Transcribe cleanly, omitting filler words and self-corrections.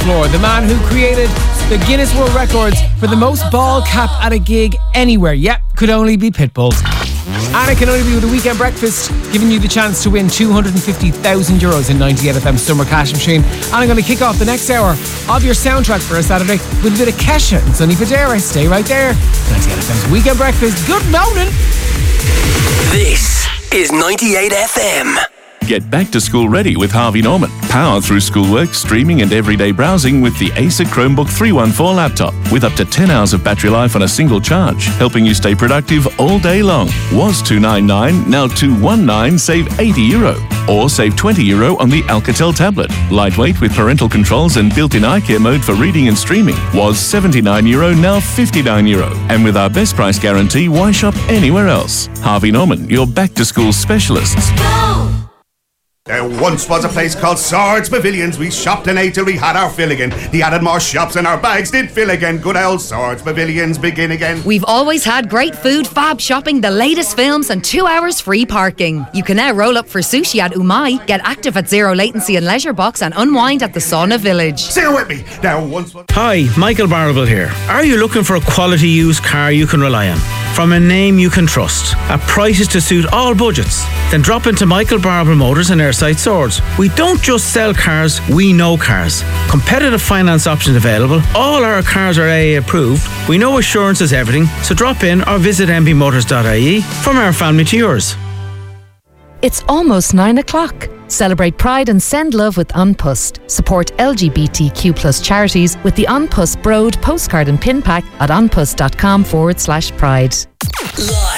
floor. The man who created the Guinness World Records for the most ball cap at a gig anywhere. Yep, could only be Pitbull. And it can only be with a weekend breakfast, giving you the chance to win €250,000 in 98FM Summer Cash Machine. And I'm going to kick off the next hour of your soundtrack for a Saturday with a bit of Kesha and Sonny Fodera. Stay right there. 98FM's Weekend Breakfast. Good morning. This is 98FM. Get back to school ready with Harvey Norman. Power through schoolwork, streaming and everyday browsing with the Acer Chromebook 314 laptop with up to 10 hours of battery life on a single charge, helping you stay productive all day long. Was $299, now $219, save €80. Or save €20 on the Alcatel tablet. Lightweight with parental controls and built-in eye care mode for reading and streaming. Was €79, now €59. And with our best price guarantee, why shop anywhere else? Harvey Norman, your back-to-school specialists. There once was a place called Swords Pavilions. We shopped and ate till we had our fill again. They added more shops and our bags did fill again. Good old Swords Pavilions begin again. We've always had great food, fab shopping, the latest films and 2 hours free parking. You can now roll up for sushi at Umai, get active at Zero Latency and Leisure Box and unwind at the Sauna Village. Say it with me. There once was... Hi, Michael Barrable here. Are you looking for a quality used car you can rely on? From a name you can trust, at prices to suit all budgets? Then drop into Michael Barrable Motors and Airside Swords. We don't just sell cars, we know cars. Competitive finance options available. All our cars are AA approved. We know assurance is everything, so drop in or visit mbmotors.ie. From our family to yours. It's almost 9 o'clock. Celebrate Pride and send love with An Post. Support LGBTQ+ charities with the An Post Broad postcard and pin pack at anpost.com/pride. Live